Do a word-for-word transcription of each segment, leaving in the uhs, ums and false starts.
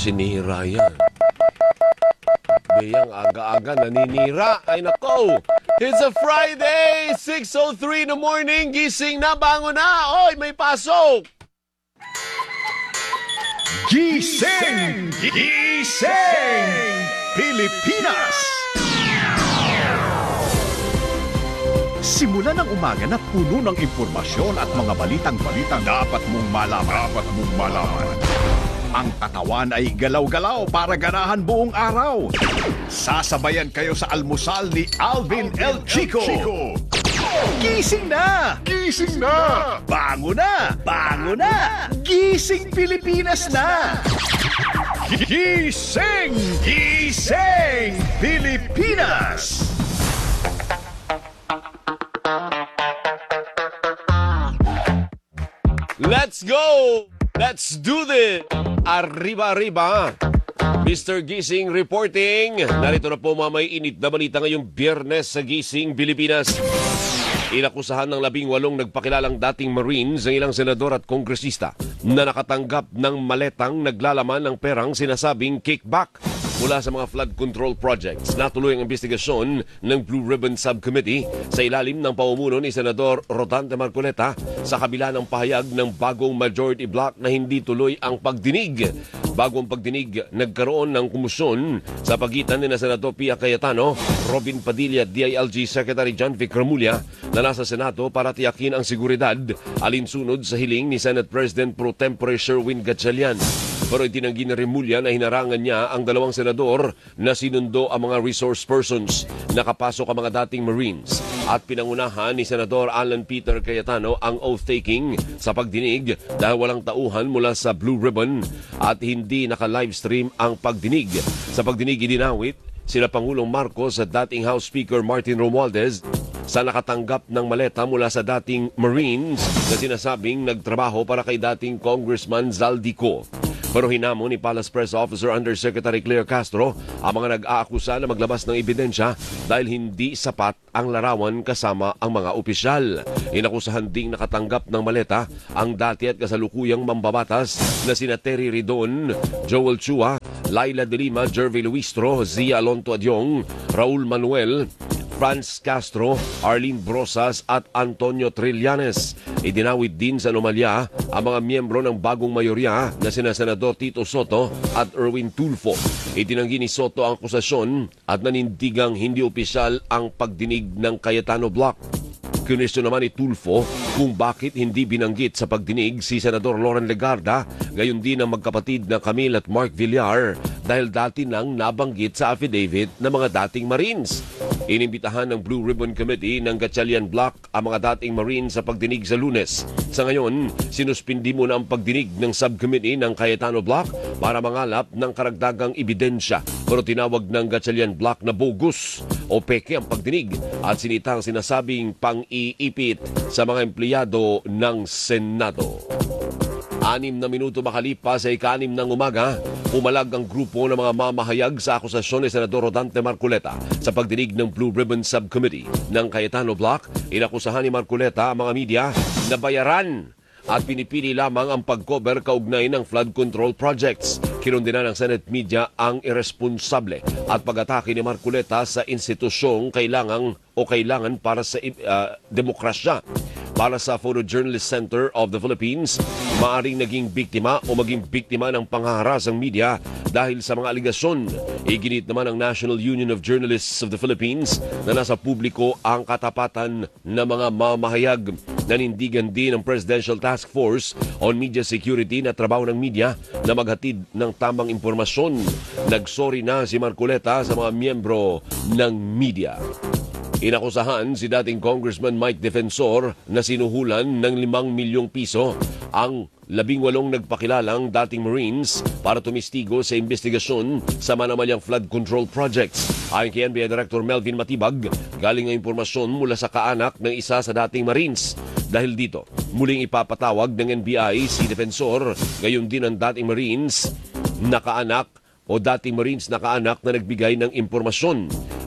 sinira yan. Beyang aga-aga naninira. Ay nako! It's a Friday! six oh three in the morning. Gising na, bangon na! Oy, may pasok! Gising! Gising! Pilipinas! Simula ng umaga na puno ng impormasyon at mga balitang-balitang dapat mong malaman. Dapat mong malaman. Ang katawan ay galaw-galaw para ganahan buong araw. Sasabayan kayo sa almusal ni Alvin El Chico. Gising na! Gising na! Bango na! Bango na! Gising Pilipinas na! Gising! Gising Pilipinas! Let's go! Let's do this! Arriba, arriba! Mister Gising reporting. Narito na po mga may init na balita ngayong Biyernes sa Gising Pilipinas. Inakusahan ng labing walong nagpakilalang dating Marines ang ilang senador at kongresista na nakatanggap ng maletang naglalaman ng perang sinasabing kickback mula sa mga flood control projects. Natuloy ang investigasyon ng Blue Ribbon Subcommittee sa ilalim ng pamumuno ni Senador Rodante Marcoleta sa kabila ng pahayag ng bagong majority block na hindi tuloy ang pagdinig. Bagong pagdinig, nagkaroon ng kumusyon sa pagitan ni na Senador Pia Cayetano, Robin Padilla at D I L G Secretary John Vic Remulla na nasa Senado para tiyakin ang seguridad alinsunod sa hiling ni Senate President Pro Tempore Sherwin Gatchalian. Pero itinanggi ni Remulla na hinarangan niya ang dalawang senador na sinundo ang mga resource persons. Nakapasok ang mga dating Marines at pinangunahan ni Senador Alan Peter Cayetano ang oath-taking sa pagdinig dahil walang tauhan mula sa Blue Ribbon at hindi naka-livestream ang pagdinig. Sa pagdinig idinawit sila Pangulong Marcos at dating House Speaker Martin Romualdez sa nakatanggap ng maleta mula sa dating Marines na sinasabing nagtrabaho para kay dating Congressman Zaldico. Pero hinamon ni Palace Press Officer Undersecretary Claire Castro ang mga nag-aakusa na maglabas ng ebidensya dahil hindi sapat ang larawan kasama ang mga opisyal. Inakusahan ding nakatanggap ng maleta ang dati at kasalukuyang mambabatas na sina Terry Ridon, Joel Chua, Laila de Lima, Jervy Luistro, Zia Alonto Adyong, Raul Manuel, Franz Castro, Arlene Brosas at Antonio Trillanes. Idinawit din sa anomalya ang mga miyembro ng bagong mayorya na sina Senador Tito Soto at Erwin Tulfo. Itinanggi ni Soto ang akusasyon at nanindigang hindi opisyal ang pagdinig ng Cayetano Block. Kinwestiyon naman ni Tulfo kung bakit hindi binanggit sa pagdinig si Senador Loren Legarda, gayon din ang magkapatid na Camille at Mark Villar dahil dati nang nabanggit sa affidavit ng mga dating Marines. Inimbitahan ng Blue Ribbon Committee ng Gatchalian Block ang mga dating Marines sa pagdinig sa Lunes. Sa ngayon, sinuspindi muna ang pagdinig ng subcommittee ng Cayetano Block para mangalap ng karagdagang ebidensya. Pero tinawag ng Gatchalian Block na bogus o peke ang pagdinig at sinitang sinasabing pang-iipit sa mga empleyado ng Senado. Anim na minuto makalipas sa ika-anim ng umaga, umalag ang grupo ng mga mamahayag sa akusasyon ni Senador Rodante Marcoleta sa pagdinig ng Blue Ribbon Subcommittee ng Cayetano Block. Inakusahan ni Marcoleta ang mga media na bayaran at pinipili lamang ang pag-cover kaugnay ng flood control projects. Kinundina ng Senate media ang irresponsable at pag-atake ni Marcoleta sa institusyong kailangan o kailangan para sa uh, demokrasya. Para sa Photojournalist Center of the Philippines, maaring naging biktima o maging biktima ng panghaharas ang media dahil sa mga aligasyon. Iginit naman ng National Union of Journalists of the Philippines na nasa publiko ang katapatan ng mga mamahayag. Nanindigan din ng Presidential Task Force on Media Security na trabaho ng media na maghatid ng tamang impormasyon. Nagsorry na si Marcoleta sa mga miyembro ng media. Inakusahan si dating Congressman Mike Defensor na sinuhulan ng limang milyong piso ang labing walong nagpakilalang dating Marines para tumistigo sa investigasyon sa manamalyang flood control projects. Ayon kay N B I Director Melvin Matibag, galing ang impormasyon mula sa kaanak ng isa sa dating Marines. Dahil dito, muling ipapatawag ng N B I si Defensor, gayon din ang dating Marines na kaanak o dating Marines na kaanak na nagbigay ng impormasyon.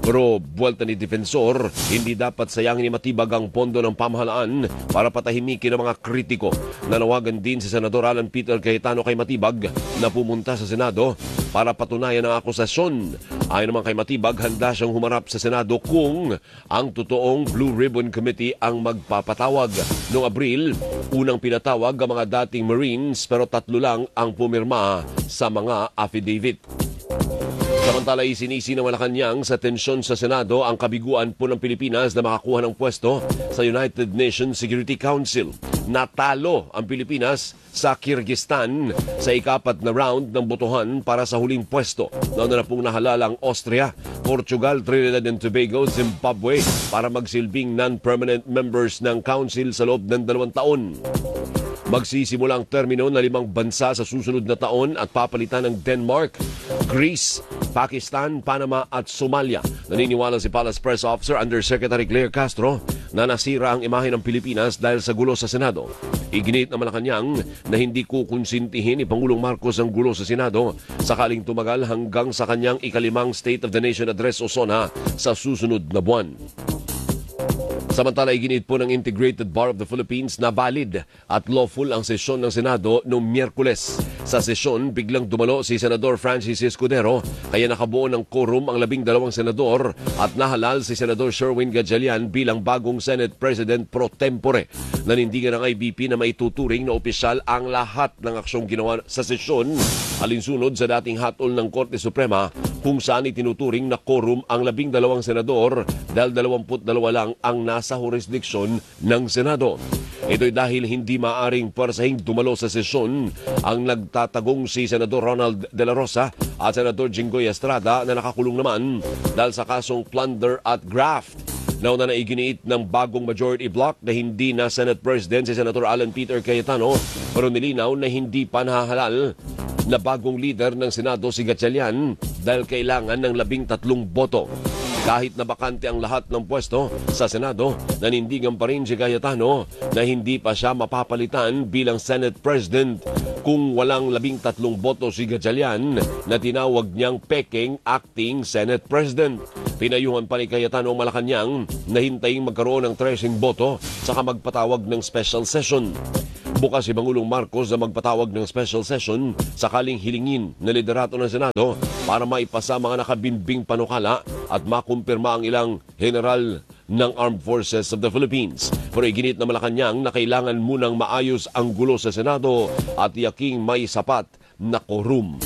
Pero buwelta ni Defensor, hindi dapat sayangin ni Matibag ang pondo ng pamahalaan para patahimikin ang mga kritiko. Nanawagan din si Senador Alan Peter Cayetano kay Matibag na pumunta sa Senado para patunayan ang akusasyon. Ayon naman kay Matibag, handa siyang humarap sa Senado kung ang totoong Blue Ribbon Committee ang magpapatawag. Noong Abril, unang pinatawag ang mga dating Marines pero tatlo lang ang pumirma sa mga affidavit. Samantala, isinisi ng Malacanang sa tensyon sa Senado ang kabiguan po ng Pilipinas na makakuha ng pwesto sa United Nations Security Council. Natalo ang Pilipinas sa Kyrgyzstan sa ikapat na round ng botohan para sa huling pwesto. Nauna na pong nahalala ang Austria, Portugal, Trinidad and Tobago, Zimbabwe para magsilbing non-permanent members ng Council sa loob ng dalawang taon. Magsisimula ang termino na limang bansa sa susunod na taon at papalitan ng Denmark, Greece, Pakistan, Panama at Somalia. Naniniwala si Palace Press Officer Undersecretary Claire Castro na nasira ang imahe ng Pilipinas dahil sa gulo sa Senado. Iginit na Malacanang na hindi kukonsintihin ni Pangulong Marcos ang gulo sa Senado sakaling tumagal hanggang sa kanyang ikalimang State of the Nation Address o SONA sa susunod na buwan. Samantala, iginit po ng Integrated Bar of the Philippines na valid at lawful ang sesyon ng Senado noong Miyerkules. Sa sesyon, biglang dumalo si Senador Francis Escudero kaya nakabuo ng quorum ang labing dalawang senador at nahalal si Senador Sherwin Gatchalian bilang bagong Senate President pro tempore. Nanindigan ng I B P na maituturing na opisyal ang lahat ng aksyong ginawa sa sesyon alinsunod sa dating hatol ng Korte Suprema kung saan itinuturing na quorum ang labing dalawang senador dahil dalawamput dalawa lang ang nasa jurisdiksyon ng Senado. Ito'y dahil hindi maaring parsahing dumalo sa sesyon ang nagtatagong si Senador Ronald De La Rosa at Senador Jinggoy Estrada na nakakulong naman dahil sa kasong plunder at graft. Nauna na iginiit ng bagong majority bloc na hindi na Senate President si Senator Alan Peter Cayetano pero nilinaw na hindi pa nahahalal na bagong leader ng Senado si Gatchalian dahil kailangan ng labing tatlong boto. Kahit na bakante ang lahat ng pwesto sa Senado, nanindigan pa rin si Cayetano na hindi pa siya mapapalitan bilang Senate President kung walang labing tatlong boto si Gatchalian na tinawag niyang peking acting Senate President. Pinayuhan pa ni Cayetano Malacanang na hintayin magkaroon ng tracing boto saka magpatawag ng special session. Bukas si Pangulong Marcos na magpatawag ng special session sakaling hilingin na liderato ng Senado para maipasa mga nakabinbing panukala at makumpirma ang ilang general ng Armed Forces of the Philippines. Pero iginit na Malacanang na kailangan munang maayos ang gulo sa Senado at yaking may sapat na quorum.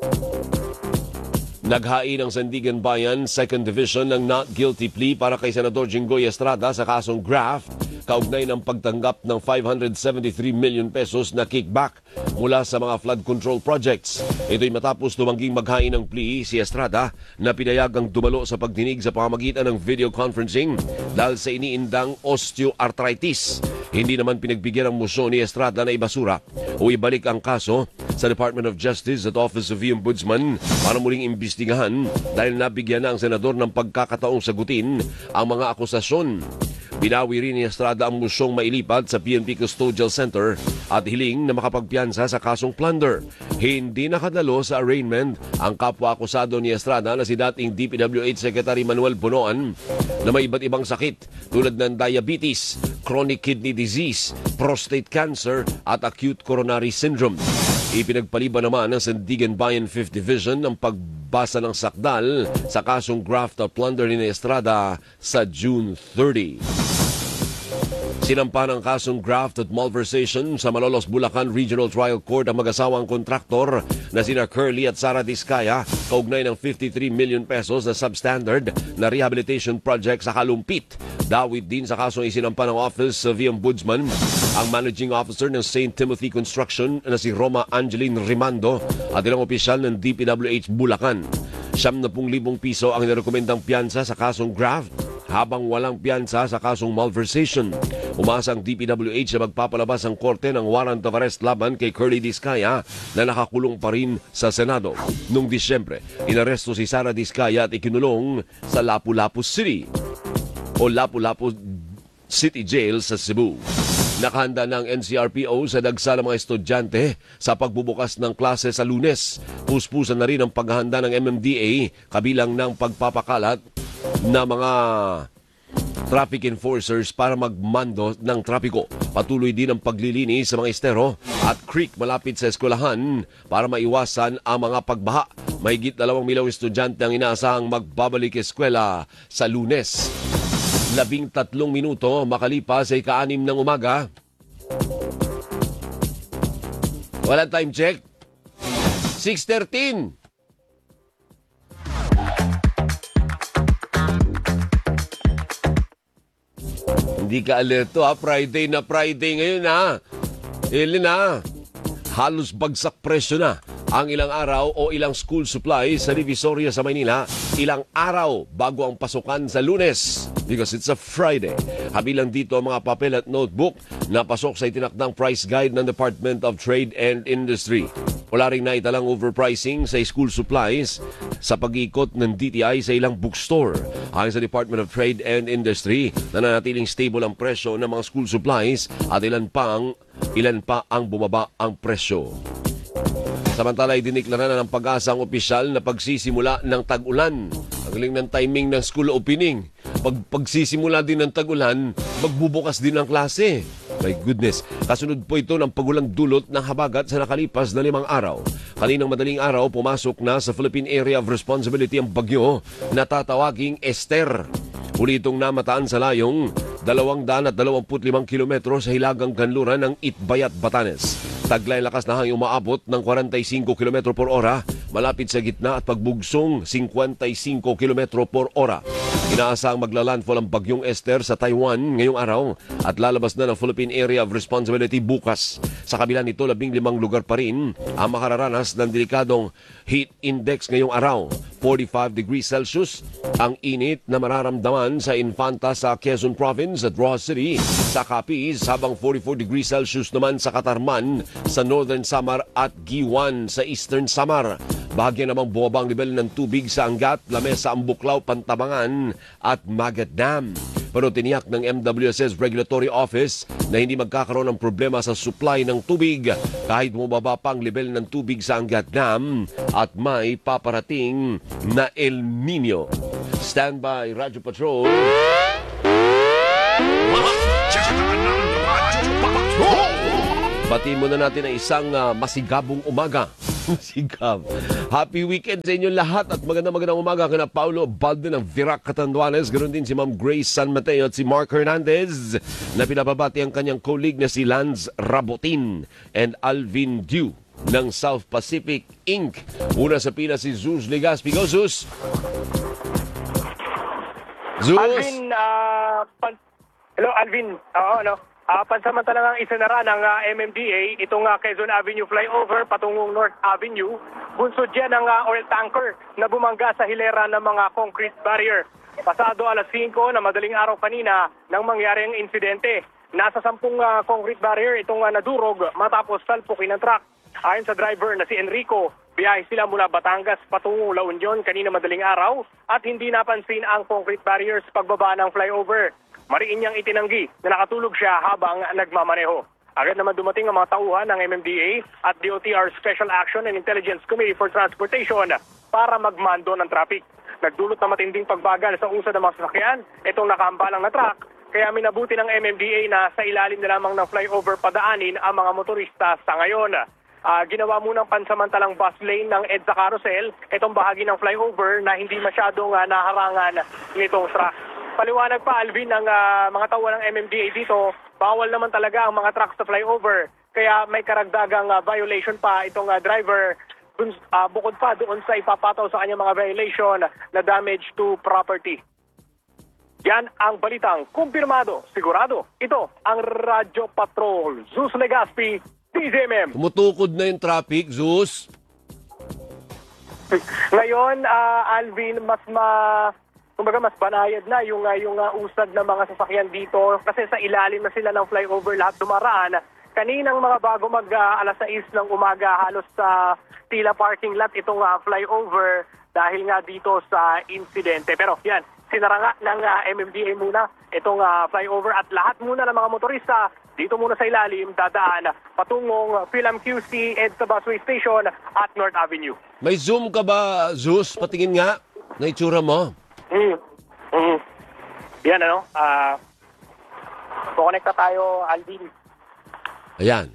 Naghain ang Sandigan Bayan Second Division ng not guilty plea para kay Senador Jinggoy Estrada sa kasong graft kaugnay ng pagtanggap ng five hundred seventy-three million pesos na kickback mula sa mga flood control projects. Ito'y matapos tumangging maghain ng plea si Estrada na pinayagang dumalo sa pagdinig sa pamamagitan ng video conferencing dahil sa iniindang osteoarthritis. Hindi naman pinagbigyan ang musyon ni Estrada na ibasura o ibalik ang kaso sa Department of Justice at Office of the Ombudsman para muling imbestigahan dahil nabigyan na ang senador ng pagkakataong sagutin ang mga akusasyon. Binawi rin ni Estrada ang musyong mailipat sa P N P Custodial Center at hiling na makapagpiyansa sa kasong plunder. Hindi nakadalo sa arraignment ang kapwa-akusado ni Estrada na si dating D P W H Secretary Manuel Bonoan na may iba't ibang sakit tulad ng diabetes, chronic kidney disease, prostate cancer at acute coronary syndrome. Ipinagpaliban naman ng Sandigan Bayan fifth Division ang pagbasa ng sakdal sa kasong graft at plunder ni Estrada sa June thirtieth. Sinampa ng kasong graft at malversation sa Malolos, Bulacan Regional Trial Court ang mag-asawang kontraktor na sina Curly at Sara Diskaya kaugnay ng fifty-three million pesos na substandard na rehabilitation project sa Kalumpit. Dawit din sa kasong isinampa ng Office of the Ombudsman ang Managing Officer ng Saint Timothy Construction na si Roma Angeline Rimando at ilang opisyal ng D P W H Bulacan. siyam na pung libong piso ang nirekomendang piyansa sa kasong graft habang walang piyansa sa kasong malversation. Umasa ang D P W H na magpapalabas ang korte ng warrant of arrest laban kay Curly Diskaya na nakakulong pa rin sa Senado. Noong Disyembre, inaresto si Sara Diskaya at ikinulong sa Lapu-Lapu City o Lapu-Lapu City Jail sa Cebu. Nakahanda ng N C R P O sa dagsa ng mga estudyante sa pagbubukas ng klase sa Lunes. Puspusan na rin ang paghahanda ng M M D A kabilang ng pagpapakalat na mga traffic enforcers para magmando ng trapiko. Patuloy din ang paglilinis sa mga estero at creek malapit sa eskwelahan para maiwasan ang mga pagbaha. Mahigit dalawang milyong estudyante ang inaasahang magbabalik eskwela sa Lunes. Labing tatlong minuto makalipas sa ika-anim ng umaga. Walang time check. six thirteen. Hindi ka alerto ha. Friday na Friday ngayon ha. Ilin na. Halos bagsak presyo na ang ilang araw o ilang school supplies sa Divisoria sa Maynila. Ilang araw bago ang pasukan sa Lunes because it's a Friday. Habilang dito ang mga papel at notebook na pasok sa itinakdang price guide ng Department of Trade and Industry. Wala rin naitalang overpricing sa school supplies sa pag-ikot ng D T I sa ilang bookstore. Ayon sa Department of Trade and Industry, nananatiling stable ang presyo ng mga school supplies at ilan pa ang, ilan pa ang bumaba ang presyo. Samantala ay diniklara na ng Pag-asa ang opisyal na pagsisimula ng tag-ulan. Ang galing ng timing ng school opening. Pag pagsisimula din ng tag-ulan, magbubukas din ang klase. My goodness. Kasunod po ito ng pagulang dulot ng habagat sa nakalipas na limang araw. Kaninang madaling araw, pumasok na sa Philippine Area of Responsibility ang bagyo na tatawaging Esther. Uli itong namataan sa layong dalawang daan at dalawamput limang kilometro sa hilagang kanluran ng Itbayat, Batanes. Taglay lakas na hangin umaabot ng forty-five kilometro por ora, malapit sa gitna at pagbugsong fifty-five kilometro por ora. Inaasahang maglalandfall ang bagyong Esther sa Taiwan ngayong araw at lalabas na ng Philippine Area of Responsibility bukas. Sa kabila nito, labing limang lugar pa rin ang makararanas ng delikadong heat index ngayong araw. forty-five degrees Celsius ang init na mararamdaman sa Infanta sa Quezon Province at Rojas City sa Capiz, habang forty-four degrees Celsius naman sa Katarman sa Northern Samar at Giwan sa Eastern Samar. Bahagyan namang bumaba ang level ng tubig sa Angat, Lamesa, Ambuklaw, Pantabangan at Magat Dam. Pero tiniyak ng M W S S Regulatory Office na hindi magkakaroon ng problema sa supply ng tubig kahit bumaba pa ang level ng tubig sa Angat Dam at may paparating na El Nino. Standby Radyo Patrol. Batiin muna natin ang isang uh, masigabong umaga. Masigab. Happy weekend sa inyo lahat at magandang magandang umaga kina Paulo Balde ng Virac, Catanduanes. Ganoon din si Ma'am Grace San Mateo at si Mark Hernandez na pinababati ang kanyang colleague na si Lance Rabotin and Alvin Dew ng South Pacific Incorporated. Una sa pila si Zeus Legaspi. Go, Zeus! Zeus! Alvin, uh, pan- hello, Alvin. Oo, ano? Uh, pansamantalang ang isinara ng uh, M M D A itong uh, Quezon Avenue flyover patungong North Avenue. Bunsod yan ng uh, oil tanker na bumangga sa hilera ng mga concrete barrier. Pasado alas singko na madaling araw kanina nang mangyari ang insidente. Nasa sampung uh, concrete barrier itong uh, nadurog matapos salpukin ng truck. Ayon sa driver na si Enrico, biyahe sila mula Batangas patungong La Union kanina madaling araw at hindi napansin ang concrete barriers pagbaba ng flyover. Mariin niyang itinanggi na nakatulog siya habang nagmamaneho. Agad naman dumating ang mga tauhan ng M M D A at D O T R Special Action and Intelligence Committee for Transportation para magmando ng traffic. Nagdulot na matinding pagbagal sa usad ng mga sasakyan itong nakaambalang na truck, kaya minabuti ng M M D A na sa ilalim na lamang ng flyover padaanin ang mga motorista sa ngayon. Uh, ginawa munang pansamantalang bus lane ng EDSA Carousel itong bahagi ng flyover na hindi masyadong uh, naharangan nitong truck. Paliwanag pa, Alvin, ng uh, mga tauhan ng M M D A dito, bawal naman talaga ang mga trucks sa flyover. Kaya may karagdagang uh, violation pa itong uh, driver dun, uh, bukod pa doon sa ipapataw sa kanyang mga violation na damage to property. Yan ang balitang kumpirmado, sigurado. Ito ang Radyo Patrol. Zeus Legaspi, D Z M M. Tumutukod na yung traffic, Zeus. Ngayon, uh, Alvin, mas ma... Kumbaga mas banayad na yung, uh, yung uh, usad ng mga sasakyan dito kasi sa ilalim na sila ng flyover lahat dumaraan. Kaninang mga bago mag uh, alas sais ng umaga halos sa uh, tila parking lot itong uh, flyover dahil nga dito sa insidente. Pero yan, sinara nga ng uh, M M D A muna itong uh, flyover at lahat muna ng mga motorista dito muna sa ilalim dadaan patungong Philam Q C, EDSA Busway Station at North Avenue. May zoom ka ba, Zeus? Patingin nga na itsura mo. Hmm. Mm. Yan ano, ah, kukonekta tayo, Alvin. Ayan.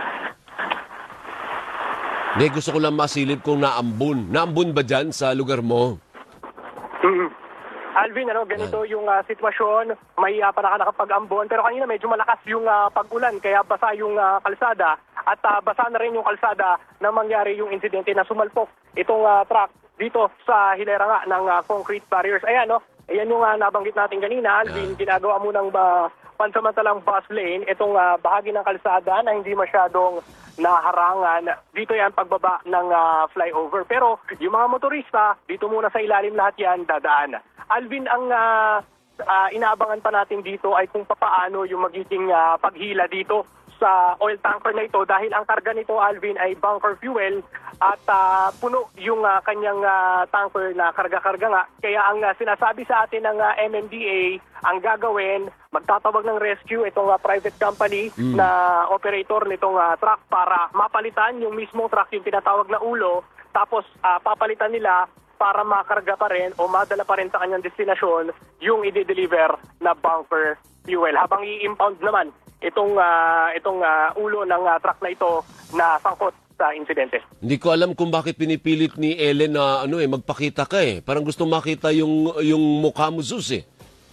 Hindi, gusto ko lang masilip kung naambun. Naambun ba dyan sa lugar mo? Mm. Alvin, ano, ganito yung ah, sitwasyon. May uh, panaka nakapag-ambon, pero kanina medyo malakas yung ah, pag-ulan, kaya basa yung ah, kalsada. At ah, basa na rin yung kalsada na mangyari yung insidente na sumalpok itong ah, truck dito sa hilera nga ng ah, concrete barriers. Ayan, no? Ayan yung uh, nabanggit natin kanina, Alvin, ginagawa mo ng uh, pansamantalang bus lane, itong uh, bahagi ng kalsada na hindi masyadong naharangan. Dito yan pagbaba ng uh, flyover. Pero yung mga motorista, dito muna sa ilalim lahat yan dadaan. Alvin, ang uh, uh, inaabangan pa natin dito ay kung papaano yung magiging uh, paghila dito sa oil tanker na ito dahil ang karga nito, Alvin, ay bunker fuel at uh, puno yung uh, kanyang uh, tanker na karga-karga nga. Kaya ang uh, sinasabi sa atin ng uh, M M D A, ang gagawin, magtatawag ng rescue itong uh, private company mm. na operator nitong uh, truck para mapalitan yung mismong truck, yung tinatawag na ulo, tapos uh, papalitan nila para makarga pa rin o madala pa rin sa kanyang destinasyon yung i-deliver na bunker fuel. Habang i-impound naman itong uh, itong uh, ulo ng uh, truck na ito na sangkot sa insidente. Hindi ko alam kung bakit pinipilit ni Ellen na ano eh magpakita ka eh. Parang gusto makita yung yung mukha mo, Zeus eh.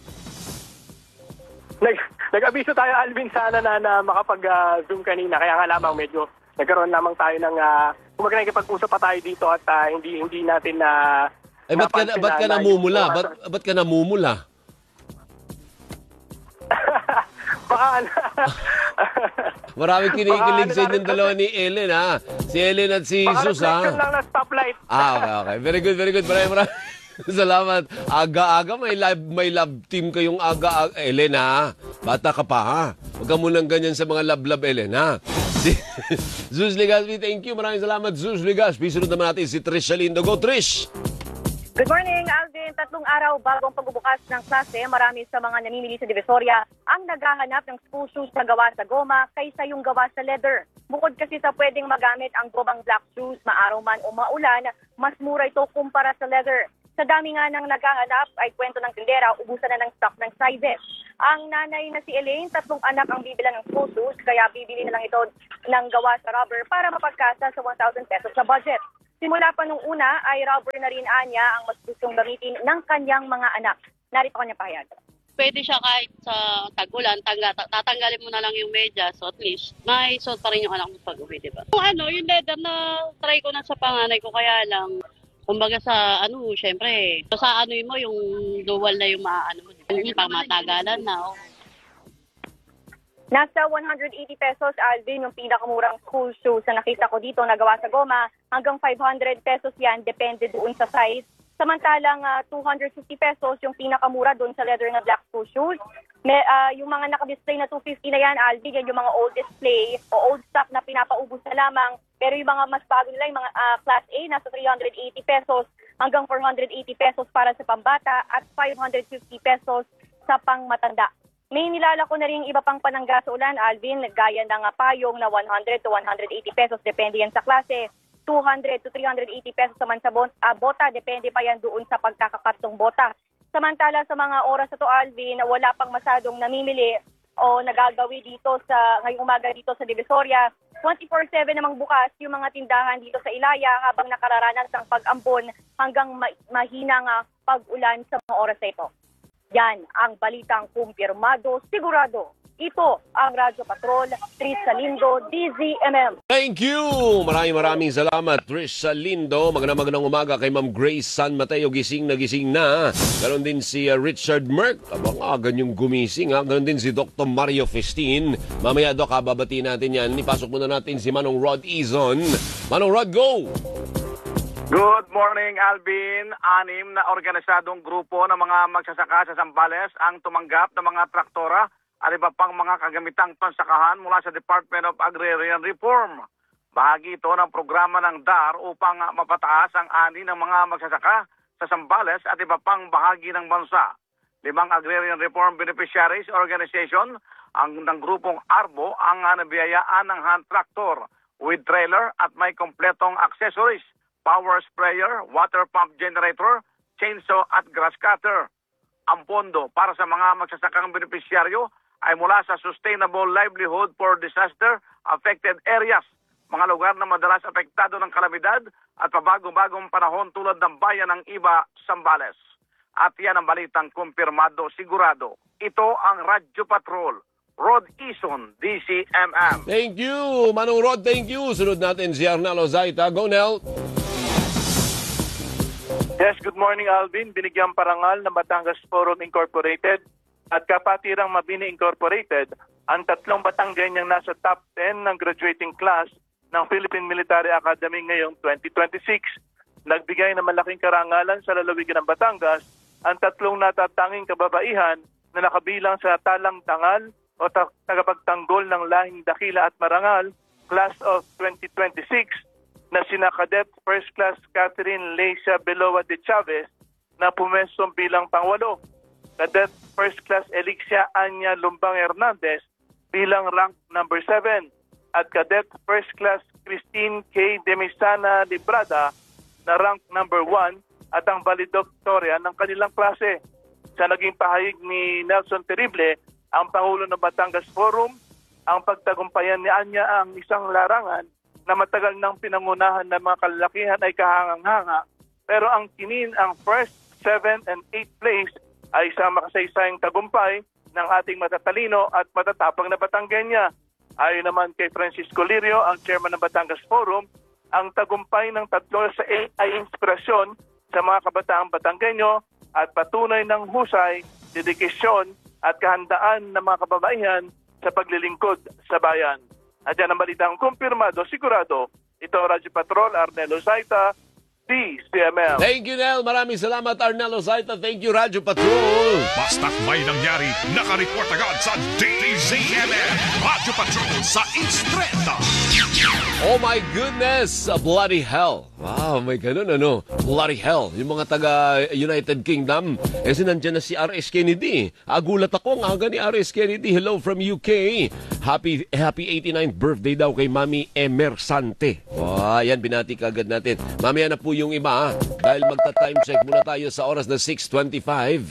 Nag nag-abiso tayo, Alvin, sana na, na makapag-zoom uh, kanina, kaya nga lamang medyo nagkaroon lamang tayo ng uh, kung magkakipag-usap pa tayo dito at uh, hindi hindi natin na uh, eh ba't ka, ba't ka namumula? Ba't, ba't ka namumula? Baka Maraming kinikilig sa inyong dalawa ni Ellen, ha? Si Ellen at si Jesus, ha? Baka lang na stoplight. Ah, okay, okay. Very good, very good. Maraming maraming salamat. Aga-aga, may love, may love team kayong aga, aga. Ellen, ha? Bata ka pa, ha? Huwag ka munang ganyan sa mga love-love, Ellen, ha? Si Zeus Legaspi, thank you. Maraming salamat, Zeus Legaspi. Sunod naman natin si Trish Salindo. Go, Trish! Good morning, Alvin. Tatlong araw bago ang pagbubukas ng klase, marami sa mga namimili sa Divisoria ang naghahanap ng school shoes na gawa sa goma kaysa yung gawa sa leather. Bukod kasi sa pwedeng magamit ang gomang black shoes, maaraw man o maulan, mas mura ito kumpara sa leather. Sa dami nga ng naghahanap ay kwento ng tindera, ubusan na ng stock ng sizes. Ang nanay na si Elaine, tatlong anak ang bibilan ng school shoes, kaya bibili na lang ito ng gawa sa rubber para mapagkasa sa one thousand pesos na budget. Simula pa nung una ay rubber na rin anya ang mas gustong gamitin ng kanyang mga anak. Narito kanyang pahayag. Pwede siya kahit sa tag-ulan, tangga, tatanggalin mo na lang yung medyas, so at least may suot pa rin yung anak mo pag-uwi, diba? Kung ano, yung leather na try ko na sa panganay ko, kaya lang, kumbaga sa ano, syempre, sa ano mo, yung dual na yung maano mo, yung pang matagalan na, oh. Nasa one hundred eighty pesos, Alvin, yung pinakamurang school shoes na nakita ko dito na gawa sa goma. Hanggang five hundred pesos yan, depende doon sa size. Samantalang uh, two hundred fifty pesos yung pinakamura doon sa leather na black school shoes. May, uh, yung mga nakadisplay na two fifty na yan, Alvin, yan yung mga old display o old stock na pinapaubos na lamang. Pero yung mga mas bago nila, yung mga uh, class A, nasa three hundred eighty pesos hanggang four hundred eighty pesos para sa pambata at five hundred fifty pesos sa pangmatanda. May nilalako na rin iba pang panangga sa ulan, Alvin, gaya ng payong na one hundred to one hundred eighty pesos, depende yan sa klase. two hundred to three hundred eighty pesos naman sa bot, uh, bota, depende pa yan doon sa pagkakakartong bota. Samantala sa mga oras na to, Alvin, wala pang masyadong namimili o nagagawi dito sa ngayong umaga dito sa Divisoria. twenty-four seven namang bukas yung mga tindahan dito sa Ilaya habang nakararanas ng pag-ambon hanggang ma- mahinang uh, pag-ulan sa mga oras na ito. Yan ang balitang kumpirmado, sigurado. Ito ang Radyo Patrol, Trish Salindo, D Z M M. Thank you! Maraming maraming salamat, Trish Salindo. Magandang magandang umaga kay Ma'am Grace San Mateo. Gising na gising na. Ganon din si uh, Richard Merck. Abang aga niyong gumising. Ha? Ganon din si Doctor Mario Festin. Mamaya, Doc, babati natin yan. Ipasok muna natin si Manong Rod Izon. Manong Rod, go! Good morning, Alvin. Anim na organisadong grupo ng mga magsasaka sa Zambales ang tumanggap ng mga traktora at iba pang mga kagamitang pansakahan mula sa Department of Agrarian Reform. Bahagi ito ng programa ng D A R upang mapataas ang ani ng mga magsasaka sa Zambales at iba pang bahagi ng bansa. Limang Agrarian Reform Beneficiaries Organization ang ng grupong ARBO ang nabiyayaan ng hand tractor with trailer at may kompletong accessories, power sprayer, water pump generator, chainsaw at grass cutter. Ang pondo para sa mga magsasakang benepisyaryo ay mula sa Sustainable Livelihood for Disaster Affected Areas, mga lugar na madalas apektado ng kalamidad at pabagong-bagong panahon tulad ng bayan ng Iba, Zambales. At yan ang balitang kumpirmado, sigurado. Ito ang Radyo Patrol, Rod Ison, D C M M. Thank you, Manong Rod, thank you. Sunod natin si Arnel Ozaita. Go, Nel. Yes, good morning Alvin. Binigyang parangal ng Batangas Forum Incorporated at Kapatirang Mabini Incorporated ang tatlong Batanggenyang nasa top ten ng graduating class ng Philippine Military Academy ngayong twenty twenty-six. Nagbigay ng malaking karangalan sa lalawigan ng Batangas ang tatlong natatanging kababaihan na nakabilang sa Talang Tangal o ta- tagapagtanggol ng lahing dakila at marangal class of twenty twenty-six na sina Cadet First Class Catherine Lecia Beloa de Chavez na pumesong bilang pangwalo, Cadet First Class Elixia Anya Lumbang Hernandez bilang rank number seven, at Cadet First Class Christine K. Demisana Librada na rank number one at ang valedictorian ng kanilang klase. Sa naging pahayag ni Nelson Terrible, ang Pangulo ng Batangas Forum, ang pagtagumpayan ni Anya ang isang larangan na matagal nang pinangunahan ng mga kalalakihan ay kahangang-hanga, pero ang kinin ang first, seventh, and eighth place ay isang makasaysayang tagumpay ng ating matatalino at matatapang na Batanggenya. Ayon naman kay Francisco Lirio, ang chairman ng Batangas Forum, ang tagumpay ng tatlo sa eight ay inspirasyon sa mga kabataang Batanggenyo at patunay ng husay, dedikasyon at kahandaan ng mga kababaihan sa paglilingkod sa bayan. At yan ang balitang kumpirmado, sigurado. Ito ang Radyo Patrol, Arnel Ozaita, D C M M. Thank you, Nel. Maraming salamat, Arnel Ozaita. Thank you, Radyo Patrol. Basta't may nangyari, nakareport agad sa D C M M. Radyo Patrol sa Instreta. Oh my goodness, a bloody hell. Wow, may ganun ano. Bloody hell. Yung mga taga United Kingdom, eh sinandyan na si R S Kennedy. Agulat ako, ang aga ni R S Kennedy. Hello from U K. Happy happy eighty-ninth birthday daw kay Mami Emersante. Wow, yan, binati kagad natin. Mamaya na po yung iba, ha? Dahil magta-time check muna tayo sa oras na six twenty-five.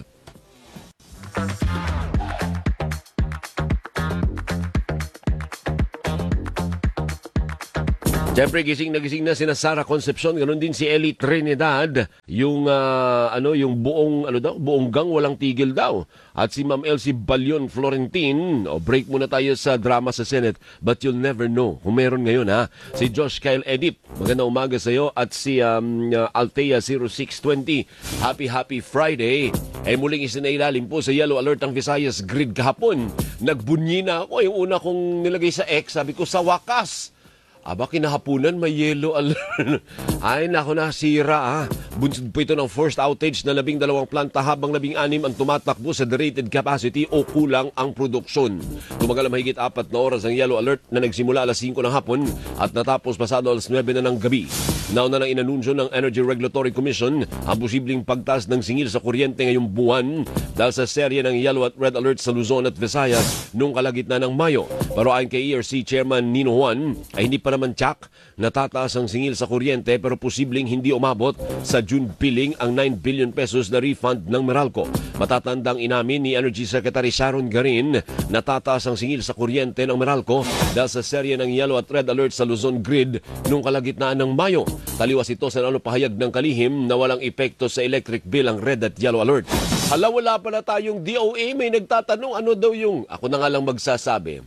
Siyempre, gising na gising na sina Sara Concepcion, ganoon din si Ellie Trinidad, yung uh, ano, yung buong ano daw, buong gang walang tigil daw. At si Ma'am Elsie Balion Florentin. O, break muna tayo sa drama sa Senate, but you'll never know kung meron ngayon, ha. Si Josh Kyle Edip, magandang umaga sa iyo, at si um, uh, Althea zero six twenty. Happy happy Friday. Ay muling isinailalim po sa yellow alert ang Visayas grid kahapon. Nagbunyi na ako, yung una kong nilagay sa X, sabi ko sa wakas. Aba, kinahapunan, may yellow alert. Ay, naku, nasira, ah. Bunsod po ito ng first outage na labing dalawang planta habang labing anim ang tumatakbo sa the-rated capacity o kulang ang produksyon. Tumagal ang mahigit apat na oras ang yellow alert na nagsimula alas singko ng hapon at natapos pasado alas nuwebe na ng gabi. Nauna nang inanunsyo ng Energy Regulatory Commission ang posibleng pagtaas ng singil sa kuryente ngayong buwan dahil sa serye ng yellow at red alert sa Luzon at Visayas noong kalagitnaan ng Mayo. Pero ayon kay E R C Chairman Nino Juan, ay hindi pa naman tsak na tataas ang singil sa kuryente pero posibleng hindi umabot sa June billing ang nine billion pesos na refund ng Meralco. Matatandang inamin ni Energy Secretary Sharon Garin na tataas ang singil sa kuryente ng Meralco dahil sa serye ng yellow at red alert sa Luzon grid noong kalagitnaan ng Mayo. Taliwas ito sa ano pahayag ng kalihim na walang epekto sa electric bill ang red at yellow alert. Hala, wala pala tayong D O A. May nagtatanong ano daw yung, ako na nga lang magsasabi,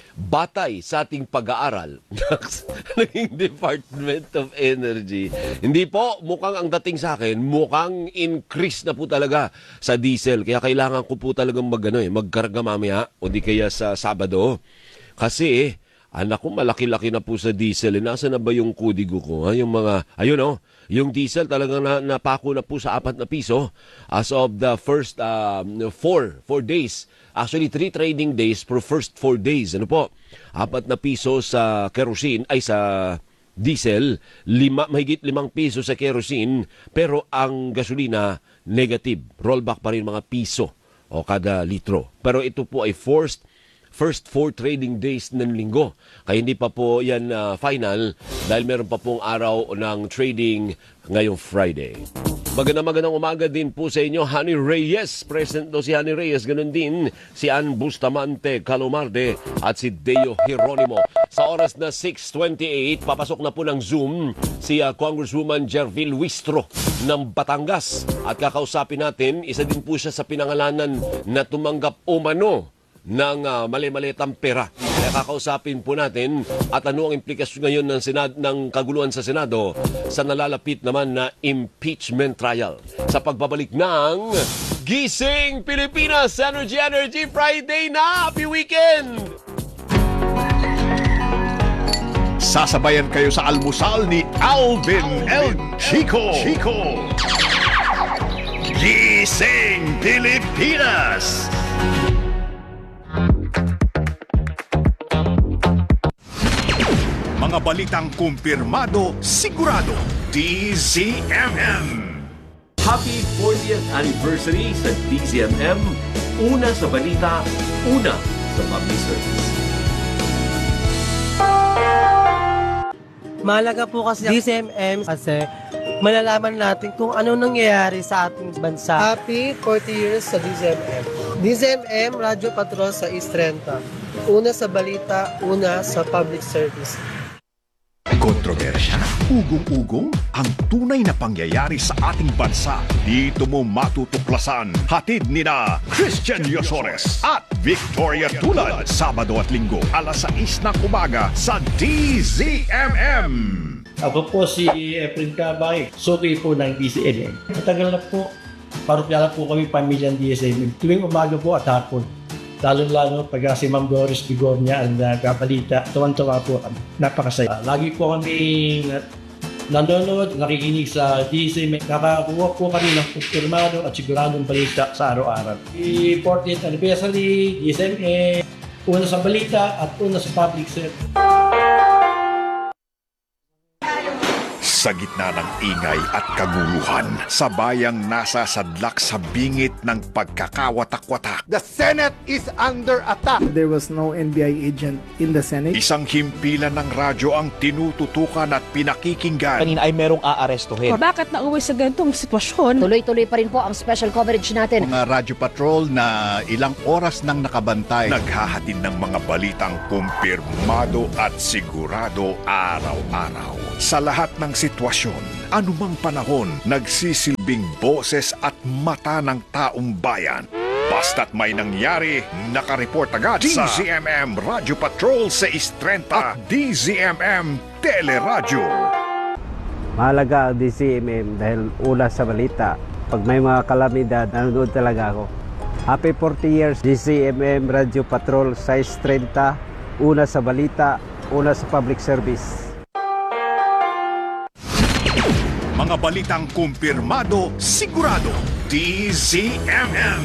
batay sa ating pag-aaral naging Department of Energy. Hindi po, mukhang ang dating sa akin, mukhang increase na po talaga sa diesel. Kaya kailangan ko po talagang mag, ano, eh, magkarga mamaya o di kaya sa Sabado. Kasi, anak ko, malaki-laki na po sa diesel. E, nasa na ba yung kudigo ko? Ha? Yung mga, ayun o, oh, yung diesel talagang na, napako na po sa apat na piso as of the first uh, four, four days. Actually, three trading days per first four days. Ano po? Apat na piso sa kerosene, ay sa diesel, lima, mahigit limang piso sa kerosene, pero ang gasolina, negative. Rollback pa rin mga piso o kada litro. Pero ito po ay forced first four trading days ng linggo. Kaya hindi pa po yan uh, final dahil meron pa pong araw ng trading ngayong Friday. Magandang magandang umaga din po sa inyo, Honey Reyes. Present do si Honey Reyes. Ganun din si Ann Bustamante Calomarde at si Deo Hieronimo. Sa oras na six twenty-eight, papasok na po ng Zoom si uh, Congresswoman Jervil Wistro ng Batangas. At kakausapin natin, isa din po siya sa pinangalanan na tumanggap umano ng uh, mali-malitang pera. Kaya kakausapin po natin at ano ang implikasyon ngayon ng, Senado, ng kaguluhan sa Senado sa nalalapit naman na impeachment trial. Sa pagbabalik ng Gising Pilipinas, Energy Energy Friday na! Happy weekend! Sasabayan kayo sa almusal ni Alvin El Chico. Chico. Gising Pilipinas! Mga balitang kumpirmado, sigurado, D Z M M. Happy fortieth anniversary sa D Z M M. Una sa balita, una sa public service. Mahalaga po kasi D Z M M kasi malalaman natin kung ano nangyayari sa ating bansa. Happy forty years sa D Z M M. D Z M M, Radyo Patrol sa East Trenta. Una sa balita, una sa public service. Kontrobersya, ugong-ugong, ang tunay na pangyayari sa ating bansa. Dito mo matutuklasan. Hatid ni na Christian Yosores at Victoria Tulad. Sabado at Linggo, alas sais ng umaga sa D Z M M. Ako po si Efren Cabay, suki po ng D Z M M. Matagal na po, parukyala po kami pamilyang D Z M M. Tuwing umaga po at hapon. Lalo-lalo pag si Ma'am Doris Bigornia ang nagkabalita, tuwan-tuwa po, napakasaya. Lagi po kami nanonood, nakikinig sa D Z M M. Nakakuha po kami ng kumpirmado at siguradong balita sa araw-araw. The fortieth anniversary, D Z M M, una sa balita at una sa public service. Sa gitna ng ingay at kaguluhan, sa bayang nasa sadlak sa bingit ng pagkakawatak-watak. The Senate is under attack. There was no N B I agent in the Senate. Isang himpilan ng radyo ang tinututukan at pinakikinggan. Kanina ay merong aarestuhin. Bakit nauwi sa ganitong sitwasyon? Tuloy-tuloy pa rin po ang special coverage natin. Mga radyo patrol na ilang oras nang nakabantay. Naghahatid ng mga balitang kumpirmado at sigurado araw-araw. Sa lahat ng sitwasyon, anumang panahon, nagsisilbing boses at mata ng taong bayan. Basta't may nangyari, nakareport agad sa D Z M M Radio Patrol sa East Trenta at D Z M M Teleradyo. Mahalaga ang D Z M M dahil una sa balita. Pag may mga kalamidad, nanonood talaga ako. Happy forty years D Z M M Radio Patrol sa East Trenta, una sa balita, una sa public service. Mga balitang kumpirmado, sigurado, D Z M M.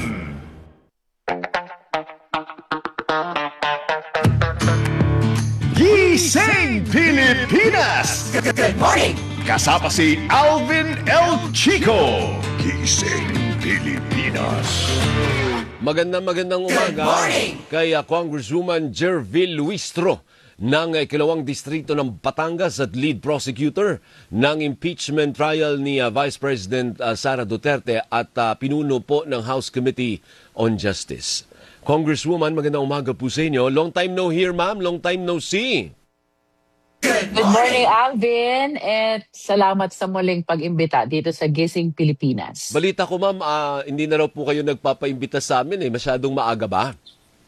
Gising Pilipinas! Good morning! Kasama si Alvin El Chico. Gising Pilipinas. Magandang magandang umaga kay uh, Congresswoman Jervil Wistro ng ikalawang distrito ng Batangas at lead prosecutor ng impeachment trial ni uh, Vice President uh, Sara Duterte at uh, pinuno po ng House Committee on Justice. Congresswoman, magandang umaga po sa inyo. Long time no hear, ma'am. Long time no see. Good morning, Alvin, at salamat sa muling pag-imbita dito sa Gising Pilipinas. Balita ko, ma'am, uh, hindi na raw po kayo nagpapaimbita sa amin eh. Masyadong maaga ba?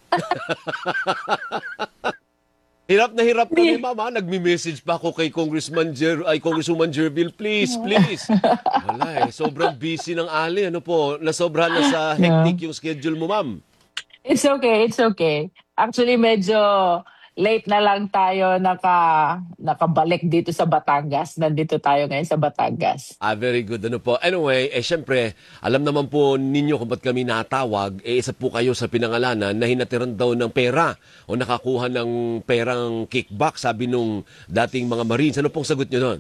Hirap na hirap kami, mama. Nagmi-message pa ako kay Congressman Jer ay Congresswoman Jervil, please, please. Wala eh. Sobrang busy ng Ali. Ano po? Nasobrahan na sa hectic yung schedule mo, ma'am. It's okay, it's okay. Actually, medyo late na lang tayo naka, nakabalik dito sa Batangas. Nandito tayo ngayon sa Batangas. Ah, very good. Ano po? Anyway, eh syempre, alam naman po ninyo kung ba't kami natawag, eh isa po kayo sa pinangalanan na hinatiran daw ng pera o nakakuha ng perang kickback, sabi nung dating mga Marines. Ano pong sagot nyo doon?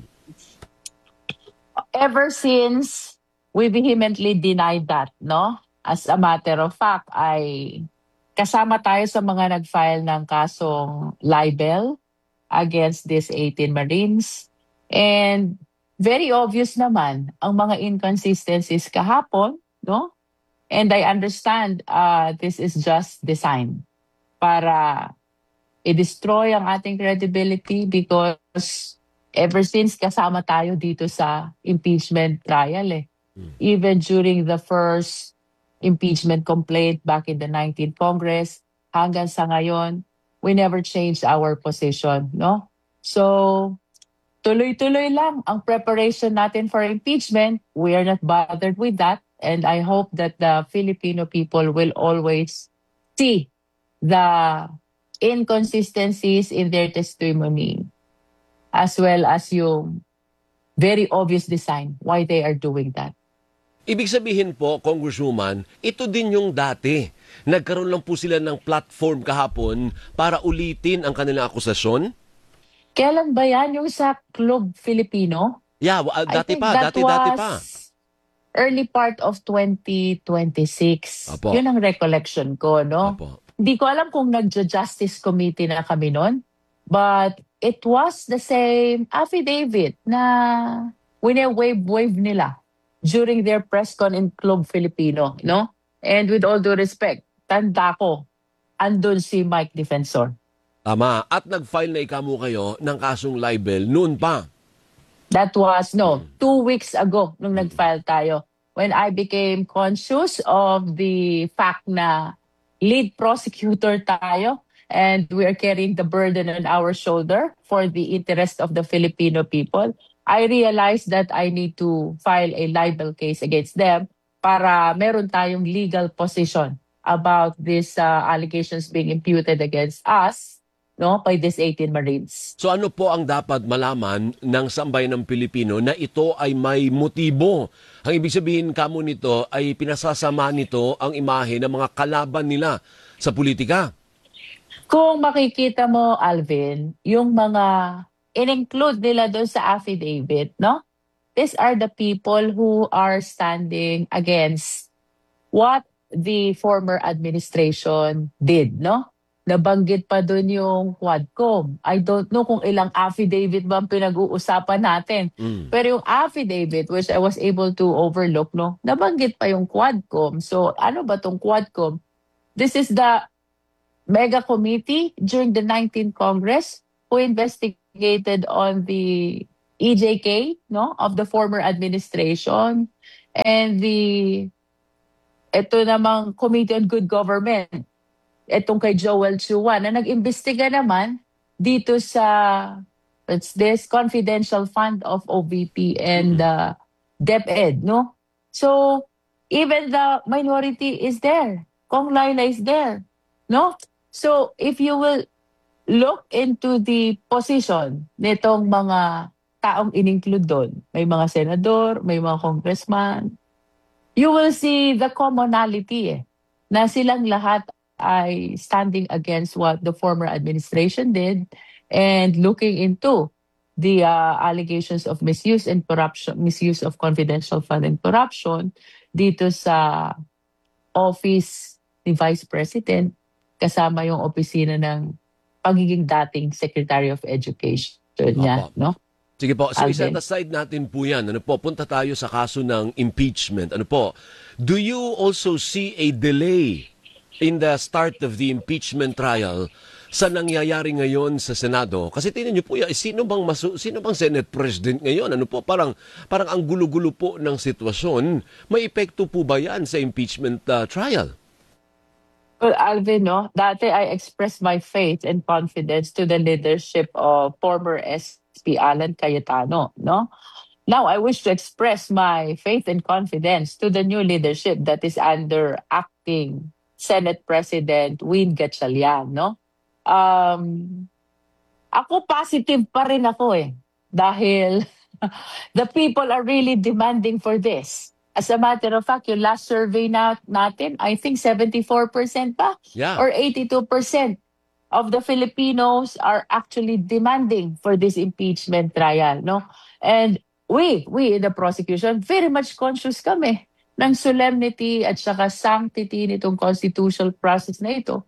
Ever since, we vehemently denied that, no? As a matter of fact, I kasama tayo sa mga nag-file ng kasong libel against these eighteen Marines. And very obvious naman ang mga inconsistencies kahapon, no? And I understand uh, this is just designed para i-destroy ang ating credibility because ever since kasama tayo dito sa impeachment trial eh. Even during the first impeachment complaint back in the nineteenth Congress, hanggang sa ngayon, we never changed our position, no? So, tuloy-tuloy lang ang preparation natin for impeachment. We are not bothered with that. And I hope that the Filipino people will always see the inconsistencies in their testimony as well as yung very obvious design why they are doing that. Ibig sabihin po, Congresswoman, ito din yung dati. Nagkaroon lang po sila ng platform kahapon para ulitin ang kanilang akusasyon? Kailan ba yan? Yung sa Club Filipino? Yeah, uh, I dati think pa, that dati, dati pa. was early part of twenty twenty-six. Apo. Yun ang recollection ko, no? Apo. Hindi ko alam kung nagja-justice committee na kami noon, but it was the same affidavit na wine-wave-wave nila during their press con in Club Filipino, no? And with all due respect, tanda ko, andun si Mike Defensor. Tama. At nag-file na ikamo kayo ng kasong libel noon pa. That was, no, two weeks ago nung nag-file tayo. When I became conscious of the fact na lead prosecutor tayo and we are carrying the burden on our shoulder for the interest of the Filipino people, I realized that I need to file a libel case against them para meron tayong legal position about these uh, allegations being imputed against us, no, by these eighteen Marines. So ano po ang dapat malaman ng sambayan ng Pilipino na ito ay may motibo? Ang ibig sabihin kamo nito ay pinasasama nito ang imahe ng mga kalaban nila sa politika. Kung makikita mo, Alvin, yung mga in-include nila doon sa affidavit, no? These are the people who are standing against what the former administration did, no? Nabanggit pa doon yung Quadcom. I don't know kung ilang affidavit ba ang pinag-uusapan natin. Mm. Pero yung affidavit, which I was able to overlook, no? Nabanggit pa yung Quadcom. So ano ba tong Quadcom? This is the mega committee during the nineteenth Congress who investigated on the E J K, no, of the former administration, and the ito namang Committee on Good Government, itong kay Joel Chua, na nag-imbestiga naman dito sa it's this confidential fund of O V P and uh, DepEd, no? So even the minority is there. Kong Laila is there, no? So if you will look into the position nitong mga taong in-include doon, may mga senador, may mga congressman, you will see the commonality eh, na silang lahat ay standing against what the former administration did and looking into the uh, allegations of misuse and corruption, misuse of confidential fund and corruption dito sa office ni Vice President kasama yung opisina ng pagiging dating Secretary of Education niya, no? Sige po, so Alvin, iset aside natin po yan. Ano po, punta tayo sa kaso ng impeachment. Ano po, do you also see a delay in the start of the impeachment trial sa nangyayari ngayon sa Senado? Kasi tingnan niyo po, sino bang masu sino bang Senate President ngayon? Ano po, parang parang ang gulo-gulo po ng sitwasyon. May epekto po ba yan sa impeachment uh, trial? Well, Alvin, no, dati I expressed my faith and confidence to the leadership of former S P Alan Cayetano, no? Now I wish to express my faith and confidence to the new leadership that is under acting Senate President Win Gatchalian, no? Um, ako positive pa rin ako eh. Dahil the people are really demanding for this. As a matter of fact, yung last survey na, natin, I think seventy-four percent pa yeah. or eighty-two percent of the Filipinos are actually demanding for this impeachment trial, no? And we, we in the prosecution, very much conscious kami ng solemnity at saka sanctity nitong constitutional process na ito.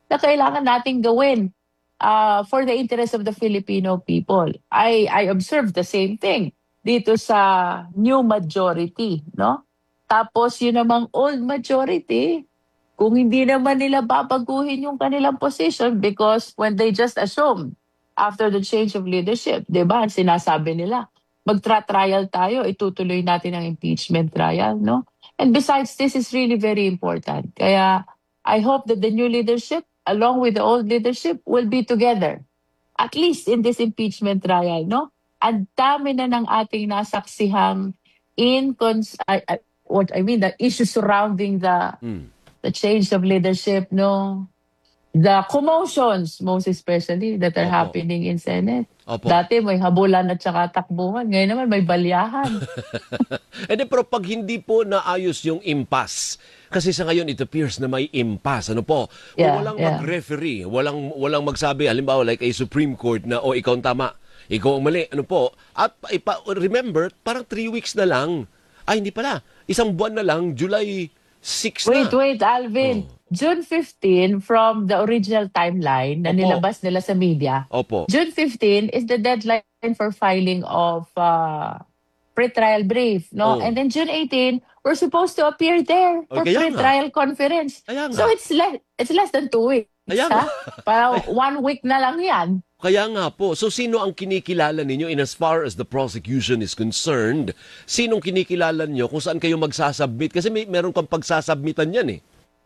na kailangan nating gawin uh, for the interest of the Filipino people. I I observed the same thing dito sa new majority, no? Tapos yun namang old majority, kung hindi naman nila babaguhin yung kanilang position because when they just assume after the change of leadership, di ba, sinasabi nila, magtra-trial tayo, itutuloy natin ang impeachment trial, no? And besides, this is really very important. Kaya I hope that the new leadership, along with the old leadership, will be together, at least in this impeachment trial, no? Ang dami na ng ating nasaksihang in cons- I, I, what I mean, the issues surrounding the Mm. the change of leadership, no? The commotions, most especially, that are Opo. happening in Senate. Opo. Dati may habulan at saka takbuhan. Ngayon naman may balyahan. Eh, di, pero pag hindi po naayos yung impasse, kasi sa ngayon it appears na may impasse, ano po? Kung Yeah, walang yeah. mag-referee, walang, walang magsabi, halimbawa like a Supreme Court na, oh, ikaw ang tama, ikaw ang mali, ano po? At ipa, remember, parang three weeks na lang. Ay, hindi pala. Isang buwan na lang, July sixth Wait, na. wait, Alvin. June fifteenth from the original timeline na Opo. nilabas nila sa media. Opo. June fifteenth is the deadline for filing of uh, pre-trial brief, no? Oh. And then June eighteenth, we're supposed to appear there Oh, for kaya nga. pre-trial conference. Kaya nga. So it's less it's less than two weeks. Kaya ha? nga. Parang one week na lang yan. Kaya nga po. So sino ang kinikilala ninyo in as far as the prosecution is concerned? Sinong kinikilala ninyo kung saan kayo magsasubmit? Kasi may meron kang pagsasubmitan yan eh.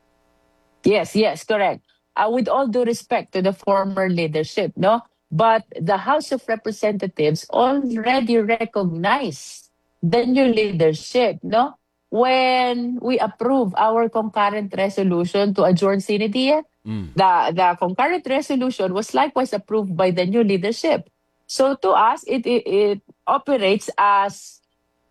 Yes, yes, correct. Uh, with all due respect to the former leadership, no? But the House of Representatives already recognized the new leadership, no? When we approve our concurrent resolution to adjourn Sine Die, Mm. the, the concurrent resolution was likewise approved by the new leadership. So to us, it, it, it operates as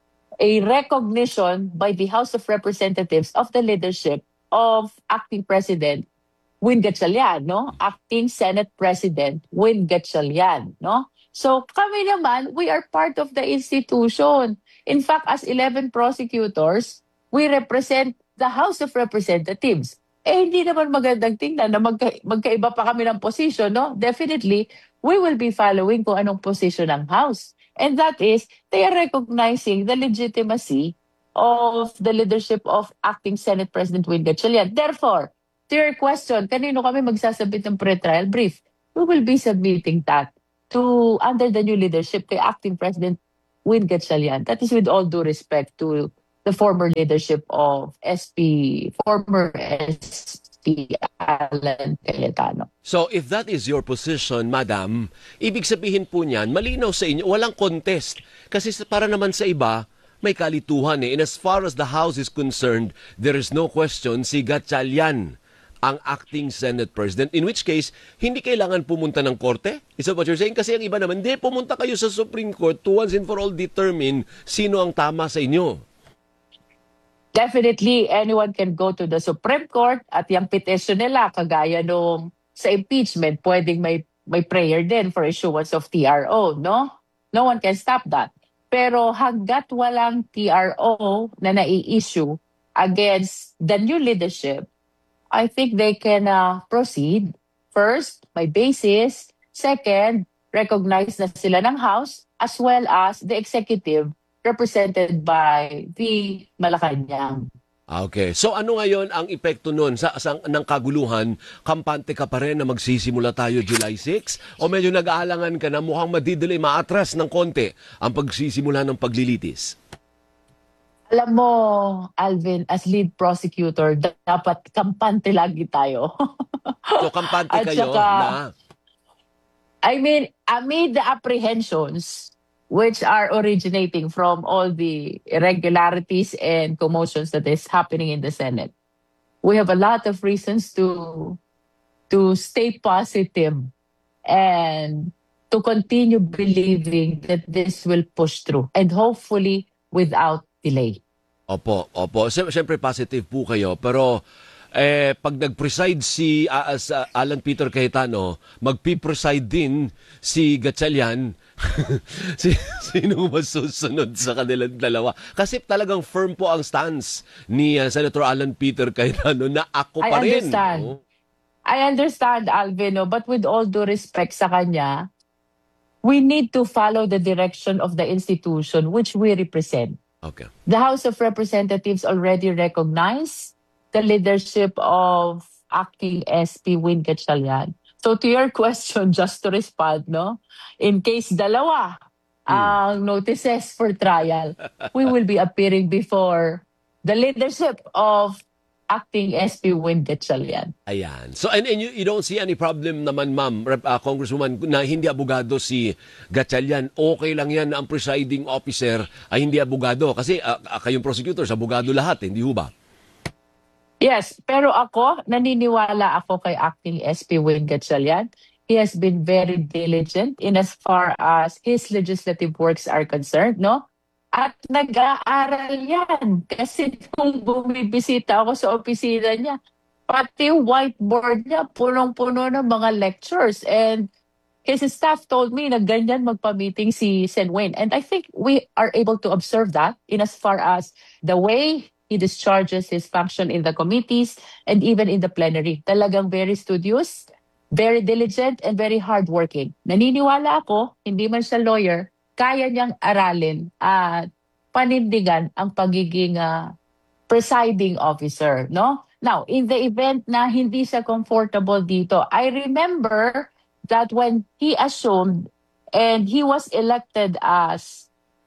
a recognition by the House of Representatives of the leadership of Acting President Win Gatchalian, no? Acting Senate President Win Gatchalian, no? So kami naman, we are part of the institution. In fact, as eleven prosecutors, we represent the House of Representatives. Eh, hindi naman magandang tingnan na magka, magkaiba pa kami ng position, no? Definitely, we will be following kung anong position ng House. And that is, they are recognizing the legitimacy of the leadership of Acting Senate President Win Gatchalian. Therefore, to your question, kanino kami magsasabit ng pre-trial brief? We will be submitting that to, under the new leadership, kay Acting President Win Gatchalian. That is with all due respect to the former leadership of S P, former S P Alan Cayetano. So if that is your position, Madam, ibig sabihin po niyan, malinaw sa inyo, walang contest. Kasi sa- para naman sa iba, may kalituhan eh. And as far as the House is concerned, there is no question si Gatchalian ang acting Senate President. In which case, hindi kailangan pumunta ng korte? Is that what you're saying? Kasi ang iba naman, hindi, pumunta kayo sa Supreme Court to once and for all determine sino ang tama sa inyo. Definitely, anyone can go to the Supreme Court at yung petition nila, kagaya nung sa impeachment, pwedeng may, may prayer din for issuance of T R O, no? No one can stop that. Pero hanggat walang T R O na nai-issue against the new leadership, I think they can uh, proceed. First, may basis. Second, recognize na sila ng House as well as the executive represented by the Malacanang. Okay. So ano ngayon ang epekto nun sa, sa ng kaguluhan? Kampante ka pa rin na magsisimula tayo July sixth? O medyo nag-aalangan ka na mukhang madidelay, maatras ng konti ang pagsisimula ng paglilitis? Alam mo, Alvin, as lead prosecutor, dapat kampante lagi tayo. So kampante At kayo saka, na... I mean, amid the apprehensions which are originating from all the irregularities and commotions that is happening in the Senate, we have a lot of reasons to to stay positive and to continue believing that this will push through and hopefully without delay. Opo, opo. Siyem- Siyempre positive po kayo, pero eh, pag nag-preside si uh, uh, Alan Peter Cayetano, magpi-preside din si Gatchalian. si, sino mas susunod sa kanilang dalawa? Kasi talagang firm po ang stance ni uh, Senator Alan Peter Cayetano na ako I pa rin. understand. Oh. I understand, Alvin, no, but with all due respect sa kanya, we need to follow the direction of the institution which we represent. Okay. The House of Representatives already recognized the leadership of acting S P Win Gatchalian. So to your question, just to respond, no, in case dalawa ang notices for trial, we will be appearing before the leadership of acting S P Win Gatchalian. Ayan. So, and, and you, you don't see any problem naman, ma'am, Rep, uh, Congresswoman, na hindi abogado si Gatchalian. Okay lang yan na ang presiding officer ay hindi abogado. Kasi uh, uh, kayong prosecutors, abogado lahat, hindi ho ba? Yes, pero ako, naniniwala ako kay acting S P Win Gatchalian. He has been very diligent in as far as his legislative works are concerned, no? At nag-aaral yan. Kasi kung bumibisita ako sa opisina niya, pati whiteboard niya, punong-puno ng mga lectures. And his staff told me na ganyan magpa-meeting si Sen Wayne. And I think we are able to observe that in as far as the way he discharges his function in the committees and even in the plenary. Talagang very studious, very diligent, and very hardworking. Naniniwala ako, hindi man siya lawyer, kaya niyang aralin at panindigan ang pagiging uh, presiding officer, no? Now, in the event na hindi siya comfortable dito, I remember that when he assumed and he was elected as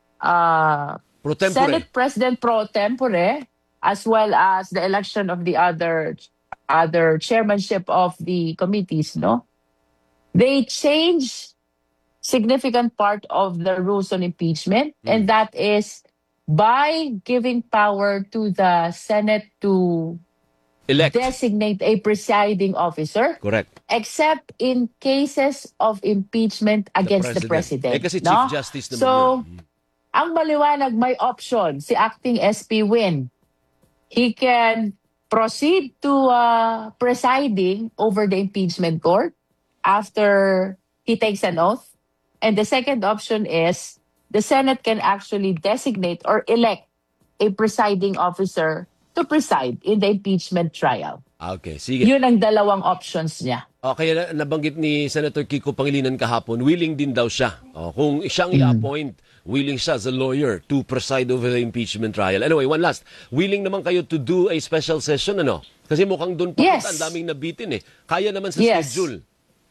uh, Pro tempore. Senate President pro tempore, as well as the election of the other other chairmanship of the committees, no? They changed significant part of the rules on impeachment, mm. and that is by giving power to the Senate to elect, designate a presiding officer. Correct. Except in cases of impeachment against the president. The president. Eh, kasi no? Chief Justice naman so, yun. ang maliwanag, may option si acting S P Win. He can proceed to uh, presiding over the impeachment court after he takes an oath. And the second option is the Senate can actually designate or elect a presiding officer to preside in the impeachment trial. Okay, sige. Yun ang dalawang options niya. O, kaya nabanggit ni Senator Kiko Pangilinan kahapon, willing din daw siya. O, kung siyang i-appoint, willing siya as a lawyer to preside over the impeachment trial. Anyway, one last. Willing naman kayo to do a special session, ano? Kasi mukhang doon pa yes. ang daming nabitin eh. Kaya naman sa yes. schedule.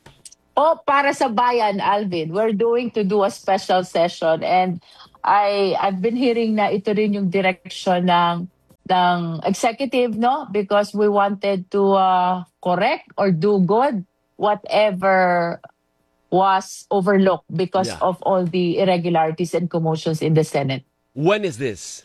O, para sa bayan, Alvin, we're doing to do a special session and I, I've been hearing na ito rin yung direction ng ng executive, no? Because we wanted to uh, correct or do good whatever was overlooked because yeah. of all the irregularities and commotions in the Senate. When is this?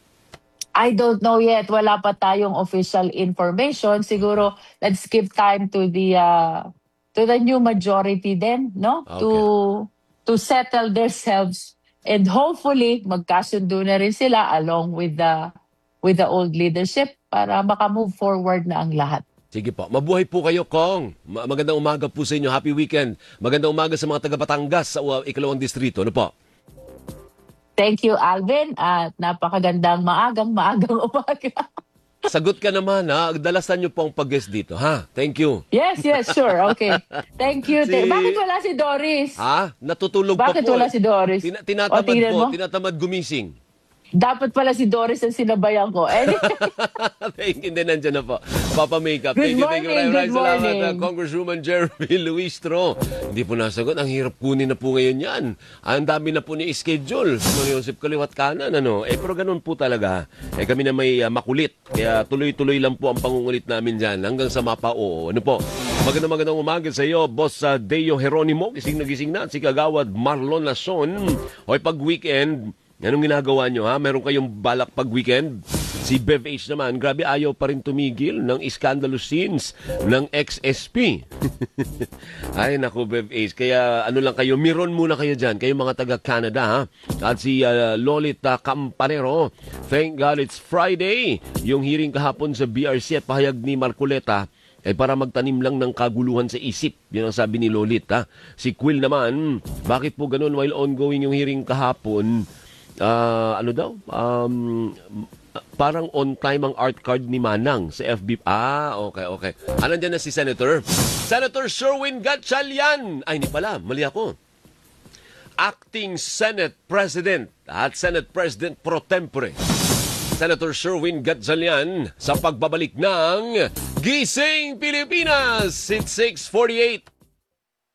I don't know yet. Wala pa tayong official information. Siguro, let's give time to the uh, to the new majority then, no? Okay. To to settle themselves and hopefully magkasundo na rin sila along with the with the old leadership para maka-move forward na ang lahat. Sige po. Mabuhay po kayo, Kong. Magandang umaga po sa inyo. Happy weekend. Magandang umaga sa mga taga Batangas sa uh, ikalawang distrito. Ano po? Thank you, Alvin. At napakagandang maagang maagang umaga. Sagot ka naman, ha? Dalasan niyo po ang pag-guest dito, ha? Thank you. Yes, yes, sure. Okay. Thank you. Si... Bakit wala si Doris? Ha? Natutulog Bakit pa po. Bakit wala si Doris? Tina- tinatamad o, po. Mo? Tinatamad gumising. Dapat pala si Doris ang sinabayan ko. Anyway. Thank you. Hindi, nandiyan na po. Papa Makeup. Good Thank you. morning, Thank you. Maraming good salamat, morning. uh, Congresswoman Jeremy Luistro. Hindi po nasagot. Ang hirap kunin na po ngayon yan. Ang dami na po ni schedule. Mga Joseph kaliwat kanan. Ano? Eh, pero ganun po talaga. Eh, kami na may uh, makulit. Kaya tuloy-tuloy lang po ang pangungulit namin dyan. Hanggang sa mapa-oo. Ano po? Magandang magandang umaga sa iyo, Boss uh, Deo Geronimo. Gising na gising na. Si Kagawad Marlon Lason. Hoy, pag weekend, anong ginagawa nyo, ha? Meron kayong balak pag weekend? Si Bev H naman, grabe ayaw pa rin tumigil ng scandalous scenes ng ex-S P. Ay, naku, Bev H. Kaya ano lang kayo, miron muna kayo dyan. Kayo mga taga-Canada, ha? At si uh, Lolita Campanero, thank God it's Friday. Yung hearing kahapon sa B R C at pahayag ni Marcoleta, ay para magtanim lang ng kaguluhan sa isip. Yun ang sabi ni Lolita. Si Quill naman, bakit po ganun while ongoing yung hearing kahapon? Uh, ano daw? Um, parang on-time ang art card ni Manang sa F B. Ah, okay, okay. Ah, nandiyan na si Senator. Senator Sherwin Gatchalian. Ay, hindi pala. Mali ako. Acting Senate President at Senate President Pro Tempore. Senator Sherwin Gatchalian sa pagbabalik ng Gising Pilipinas. It's six forty-eight.